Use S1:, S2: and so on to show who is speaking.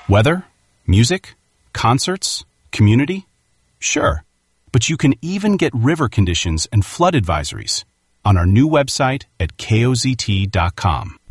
S1: Weather, music, concerts, community? Sure, but you can even get river conditions and flood advisories on our new website at kozt.com.